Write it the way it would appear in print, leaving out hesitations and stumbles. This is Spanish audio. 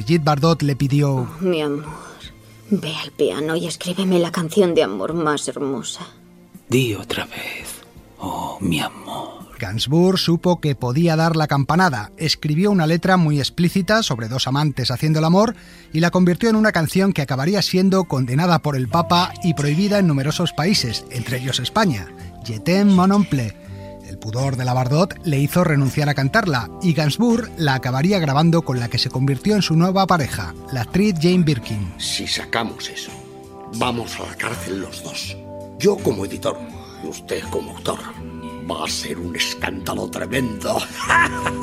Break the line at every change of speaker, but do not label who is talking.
Brigitte Bardot le pidió:
Oh, mi amor, ve al piano y escríbeme la canción de amor más hermosa.
Di otra vez, oh, mi amor.
Gainsbourg supo que podía dar la campanada, escribió una letra muy explícita sobre dos amantes haciendo el amor y la convirtió en una canción que acabaría siendo condenada por el Papa y prohibida en numerosos países, entre ellos España. Je t'aime mon oncle. El pudor de la Bardot le hizo renunciar a cantarla y Gainsbourg la acabaría grabando con la que se convirtió en su nueva pareja, la actriz Jane Birkin.
Si sacamos eso, vamos a la cárcel los dos. Yo como editor, usted como autor. Va a ser un escándalo tremendo.